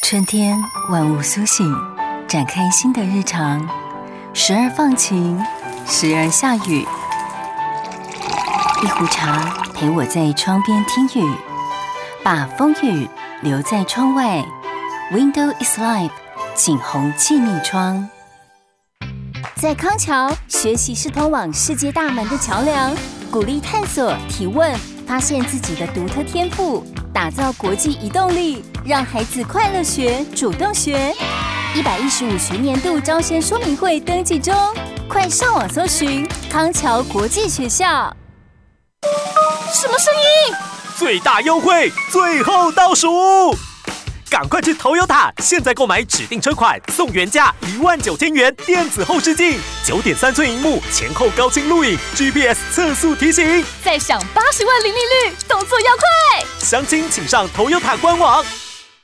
春天万物苏醒，展开新的日常，时而放晴，时而下雨。一壶茶陪我在窗边听雨，把风雨留在窗外。Window is life， 景洪气密窗。在康桥，学习是通往世界大门的桥梁，鼓励探索、提问，发现自己的独特天赋，打造国际移动力，让孩子快乐学、主动学。115学年度招生说明会登记中，快上网搜寻康桥国际学校。 什么声音？ 最大优惠，最后倒数！赶快去Toyota，现在购买指定车款送原价19000元电子后视镜，9.3寸萤幕，前后高清录影 ，GPS 测速提醒， 再享80万零利率，动作要快！ 详情请上Toyota官网。